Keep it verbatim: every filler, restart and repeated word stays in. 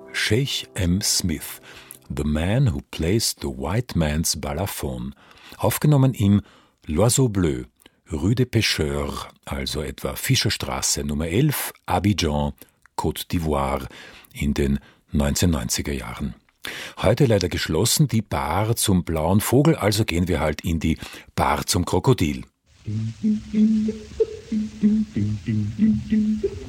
Sheikh M. Smith, The Man Who Plays the White Man's Balafon, aufgenommen im L'Oiseau Bleu, Rue des Pêcheurs, also etwa Fischerstraße Nummer elf, Abidjan, Côte d'Ivoire, in den neunzehnhundertneunziger Jahren. Heute leider geschlossen, die Bar zum Blauen Vogel, also gehen wir halt in die Bar zum Krokodil.